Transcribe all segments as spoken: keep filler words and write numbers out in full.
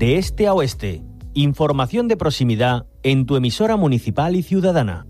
de este a oeste. Información de proximidad en tu emisora municipal y ciudadana.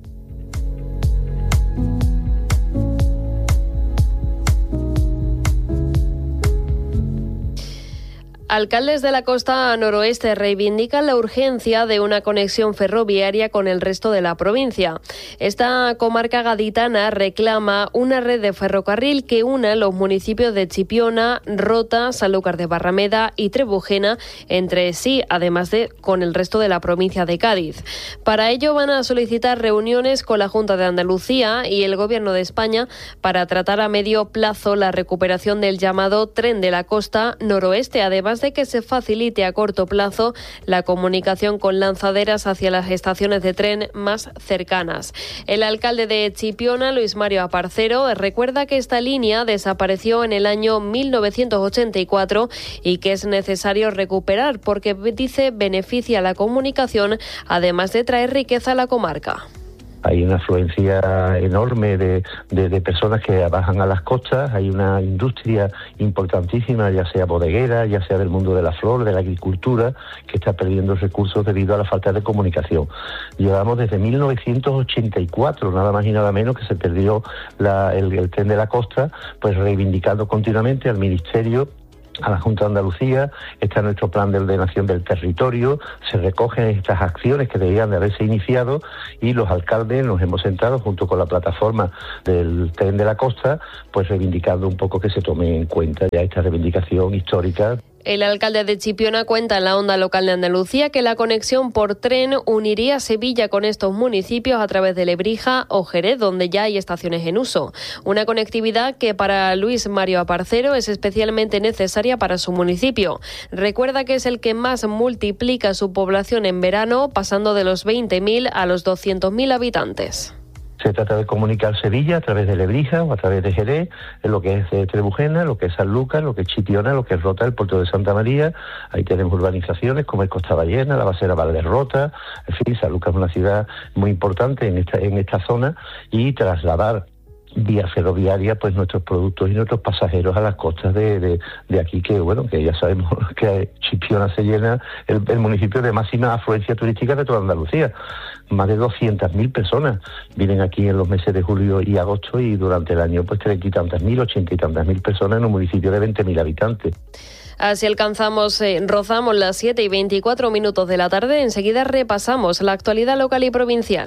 Alcaldes de la costa noroeste reivindican la urgencia de una conexión ferroviaria con el resto de la provincia. Esta comarca gaditana reclama una red de ferrocarril que una los municipios de Chipiona, Rota, Sanlúcar de Barrameda y Trebujena entre sí, además de con el resto de la provincia de Cádiz. Para ello van a solicitar reuniones con la Junta de Andalucía y el Gobierno de España para tratar a medio plazo la recuperación del llamado Tren de la Costa Noroeste, además de que se facilite a corto plazo la comunicación con lanzaderas hacia las estaciones de tren más cercanas. El alcalde de Chipiona, Luis Mario Aparcero, recuerda que esta línea desapareció en el año mil novecientos ochenta y cuatro y que es necesario recuperar porque, dice, beneficia la comunicación, además de traer riqueza a la comarca. Hay una afluencia enorme de, de, de personas que bajan a las costas, hay una industria importantísima, ya sea bodeguera, ya sea del mundo de la flor, de la agricultura, que está perdiendo recursos debido a la falta de comunicación. Llevamos desde mil novecientos ochenta y cuatro, nada más y nada menos, que se perdió la, el, el tren de la costa, pues reivindicando continuamente al Ministerio, a la Junta de Andalucía. Está nuestro plan de ordenación del territorio, se recogen estas acciones que debían de haberse iniciado y los alcaldes nos hemos sentado junto con la plataforma del Tren de la Costa, pues reivindicando un poco que se tome en cuenta ya esta reivindicación histórica. El alcalde de Chipiona cuenta en la onda local de Andalucía que la conexión por tren uniría Sevilla con estos municipios a través de Lebrija o Jerez, donde ya hay estaciones en uso. Una conectividad que para Luis Mario Aparcero es especialmente necesaria para su municipio. Recuerda que es el que más multiplica su población en verano, pasando de los veinte mil a los doscientos mil habitantes. Se trata de comunicar Sevilla a través de Lebrija o a través de Jerez, en lo que es eh, Trebujena, lo que es Sanlúcar, lo que es Chipiona, lo que es Rota, el puerto de Santa María. Ahí tenemos urbanizaciones como el Costa Ballena, la Basera Valderrota. En fin, Sanlúcar es una ciudad muy importante en esta, en esta zona, y trasladar vía ferroviaria pues nuestros productos y nuestros pasajeros a las costas de, de, de aquí, que bueno, que ya sabemos que Chipiona se llena, el, el municipio de máxima afluencia turística de toda Andalucía. Más de doscientas mil personas vienen aquí en los meses de julio y agosto, y durante el año pues treinta y tantas mil, ochenta y tantas mil personas en un municipio de veinte mil habitantes. Así alcanzamos, eh, rozamos las siete y veinticuatro minutos de la tarde. Enseguida repasamos la actualidad local y provincial.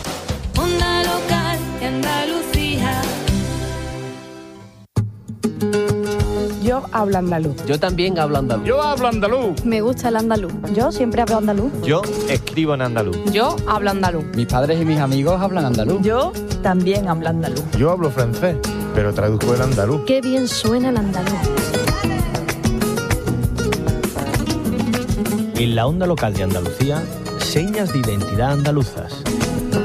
Onda local de Andalucía. Yo hablo andaluz. Yo también hablo andaluz. Yo hablo andaluz. Me gusta el andaluz. Yo siempre hablo andaluz. Yo escribo en andaluz. Yo hablo andaluz. Mis padres y mis amigos hablan andaluz. Yo también hablo andaluz. Yo hablo francés, pero traduzco el andaluz. Qué bien suena el andaluz. En la onda local de Andalucía, señas de identidad andaluzas.